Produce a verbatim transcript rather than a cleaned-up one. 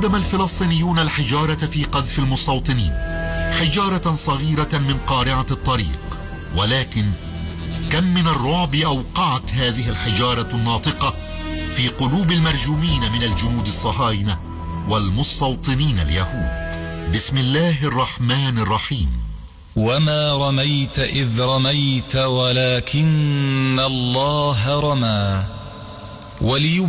استخدم الفلسطينيون الحجارة في قذف المستوطنين، حجارة صغيرة من قارعة الطريق، ولكن كم من الرعب أوقعت هذه الحجارة الناطقة في قلوب المرجومين من الجنود الصهاينة والمستوطنين اليهود. بسم الله الرحمن الرحيم. وما رميت إذ رميت ولكن الله رمى وليبلغ